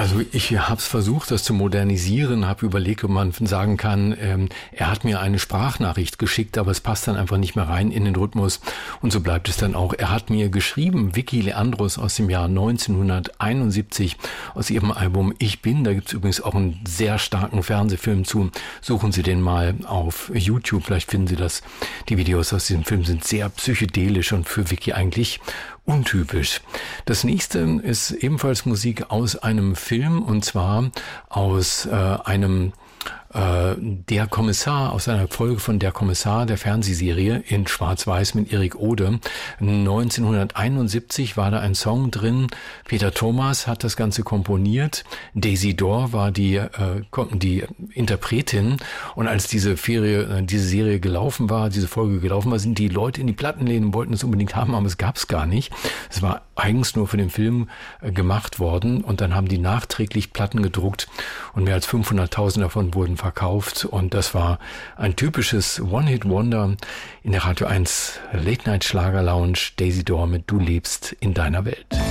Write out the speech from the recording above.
Also ich habe es versucht, das zu modernisieren, habe überlegt, ob man sagen kann, er hat mir eine Sprachnachricht geschickt, aber es passt dann einfach nicht mehr rein in den Rhythmus und so bleibt es dann auch. Er hat mir geschrieben, Vicky Leandros aus dem Jahr 1971 aus ihrem Album Ich Bin. Da gibt es übrigens auch einen sehr starken Fernsehfilm zu. Suchen Sie den mal auf YouTube, vielleicht finden Sie das. Die Videos aus diesem Film sind sehr psychedelisch und für Vicky eigentlich untypisch. Das nächste ist ebenfalls Musik aus einem Film und zwar aus einem Der Kommissar, aus einer Folge von Der Kommissar, der Fernsehserie in Schwarz-Weiß mit Erik Ode. 1971 war da ein Song drin. Peter Thomas hat das Ganze komponiert. Daisy Dorr war die Interpretin. Und als diese Serie gelaufen war, diese Folge gelaufen war, sind die Leute in die Plattenläden und wollten es unbedingt haben, aber es gab es gar nicht. Es war eigens nur für den Film gemacht worden und dann haben die nachträglich Platten gedruckt und mehr als 500.000 davon wurden verkauft und das war ein typisches One-Hit-Wonder in der Radio 1 Late-Night-Schlager-Lounge. Daisy Dorr mit Du lebst in deiner Welt.